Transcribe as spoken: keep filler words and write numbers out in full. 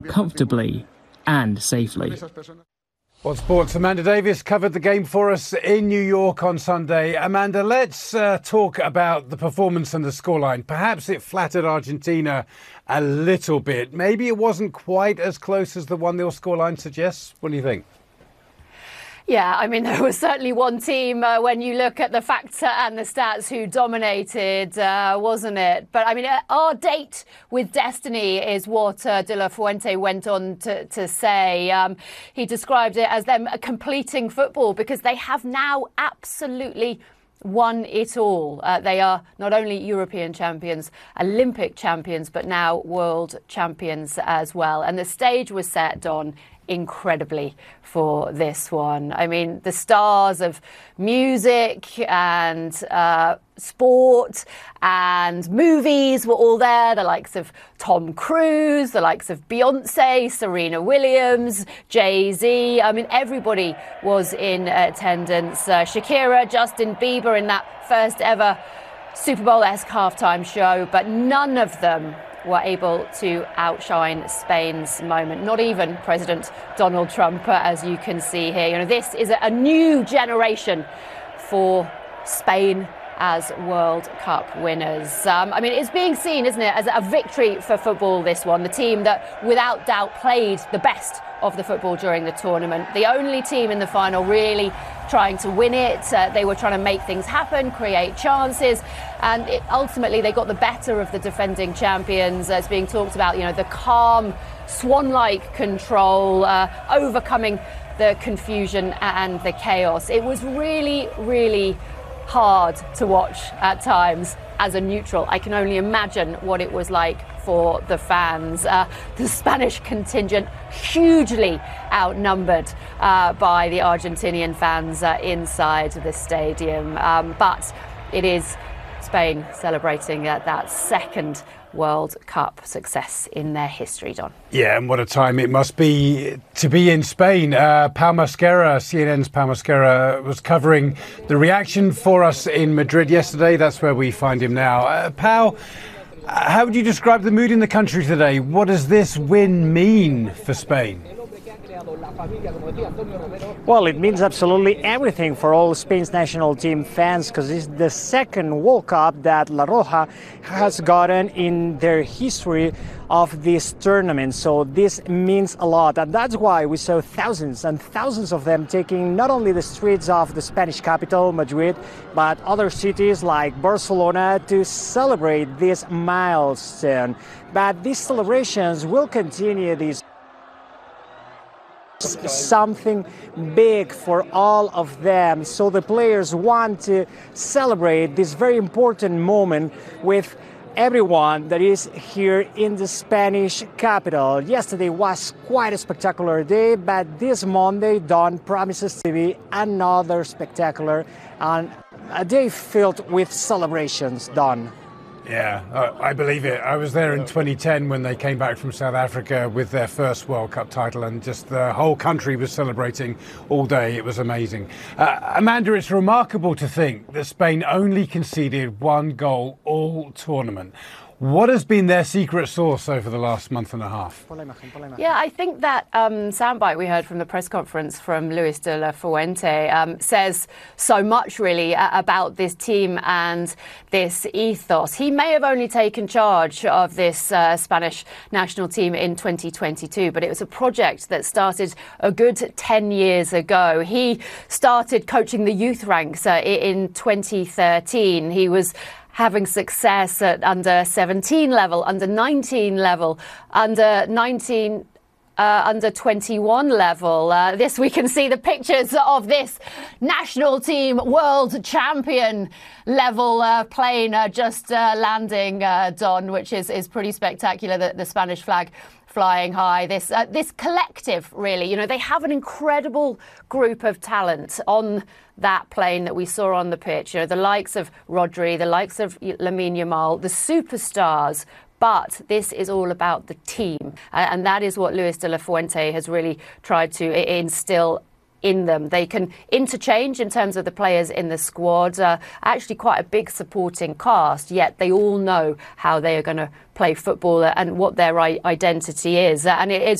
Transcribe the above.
comfortably and safely. Well, sports, Amanda Davis covered the game for us in New York on Sunday. Amanda, let's uh, talk about the performance and the scoreline. Perhaps it flattered Argentina a little bit. Maybe it wasn't quite as close as the one nil scoreline suggests. What do you think? Yeah, I mean, there was certainly one team uh, when you look at the facts and the stats who dominated, uh, wasn't it? But I mean, uh, our date with destiny is what uh, De La Fuente went on to, to say. Um, he described it as them completing football because they have now absolutely won it all. Uh, they are not only European champions, Olympic champions, but now world champions as well. And the stage was set on incredibly for this one. I mean, the stars of music and uh, sport and movies were all there. The likes of Tom Cruise, the likes of Beyonce, Serena Williams, Jay-Z. I mean, everybody was in attendance. Uh, Shakira, Justin Bieber in that first ever Super Bowl-esque halftime show, but none of them were able to outshine Spain's moment. Not even President Donald Trump, as you can see here. You know, this is a new generation for Spain as World Cup winners. Um, I mean, it's being seen, isn't it, as a victory for football, this one. The team that, without doubt, played the best of the football during the tournament. The only team in the final really trying to win it. Uh, they were trying to make things happen, create chances, and it, ultimately they got the better of the defending champions. Uh, it's being talked about, you know, the calm, swan-like control, uh, overcoming the confusion and the chaos. It was really, really hard to watch at times as a neutral. I can only imagine what it was like for the fans. Uh, the Spanish contingent hugely outnumbered uh, by the Argentinian fans uh, inside the stadium. Um, but it is Spain celebrating uh, that second World Cup success in their history, Don. Yeah, and what a time it must be to be in Spain. Uh, Pau Masquera, C N N's Pau Masquera, was covering the reaction for us in Madrid yesterday. That's where we find him now. Uh, Pau, how would you describe the mood in the country today? What does this win mean for Spain? Well, it means absolutely everything for all Spain's national team fans, because it's the second World Cup that La Roja has gotten in their history of this tournament. So this means a lot, and that's why we saw thousands and thousands of them taking not only the streets of the Spanish capital, Madrid, but other cities like Barcelona to celebrate this milestone. But these celebrations will continue this something big for all of them. So the players want to celebrate this very important moment with everyone that is here in the Spanish capital. Yesterday was quite a spectacular day, but this Monday, Dawn, promises to be another spectacular and a day filled with celebrations, Dawn. Yeah, uh, I believe it. I was there in twenty ten when they came back from South Africa with their first World Cup title, and just the whole country was celebrating all day. It was amazing. Uh, Amanda, it's remarkable to think that Spain only conceded one goal all tournament. What has been their secret sauce over the last month and a half? Yeah, I think that um, soundbite we heard from the press conference from Luis de la Fuente um, says so much, really, uh, about this team and this ethos. He may have only taken charge of this uh, Spanish national team in twenty twenty-two, but it was a project that started a good ten years ago. He started coaching the youth ranks uh, in twenty thirteen. He was having success at under seventeen level, under nineteen level, under nineteen, uh, under twenty-one level. Uh, this we can see the pictures of this national team world champion level uh, plane uh, just uh, landing, uh, Don, which is, is pretty spectacular, the, the Spanish flag flying high. This uh, this collective, really, you know, they have an incredible group of talent on that plane that we saw on the pitch. You know, the likes of Rodri, the likes of Lamine Yamal, the superstars. But this is all about the team. Uh, and that is what Luis de la Fuente has really tried to instill in them. They can interchange in terms of the players in the squad. Uh, actually quite a big supporting cast, yet they all know how they are going to play football and what their identity is. And it is